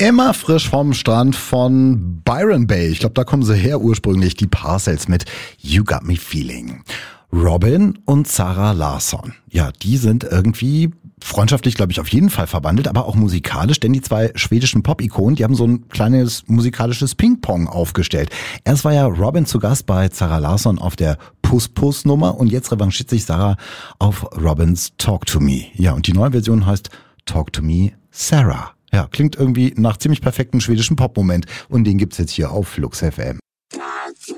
Immer frisch vom Strand von Byron Bay. Ich glaube, da kommen sie her ursprünglich, die Parcels mit You Got Me Feeling. Robyn und Zara Larsson. Ja, die sind irgendwie freundschaftlich, glaube ich, auf jeden Fall verbandelt, aber auch musikalisch, denn die zwei schwedischen Pop-Ikonen, die haben so ein kleines musikalisches Ping-Pong aufgestellt. Erst war ja Robyn zu Gast bei Zara Larsson auf der Puss-Puss-Nummer und jetzt revanchiert sich Zara auf Robyns Talk to Me. Ja, und die neue Version heißt Talk to Me Sarah. Ja, klingt irgendwie nach ziemlich perfektem schwedischen Pop-Moment und den gibt's jetzt hier auf Flux FM.